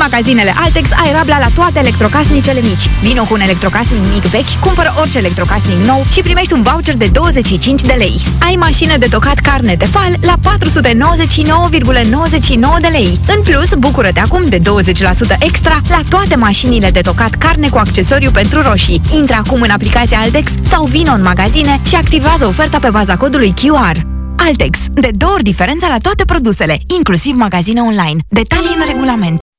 magazinele Altex ai rabla la toate electrocasnicele mici. Vino cu un electrocasnic mic vechi, cumpără orice electrocasnic nou și primești un voucher de 25 de lei. Ai mașină de tocat carne Tefal la 499,99 de lei. În plus, bucură-te acum de 20% extra la toate mașinile de tocat carne cu accesoriu pentru roșii. Intră acum în aplicația Altex sau vino în magazine și activează oferta pe baza codului QR. Altex. De 2 ori diferența la toate produsele, inclusiv magazine online. Detalii în regulament.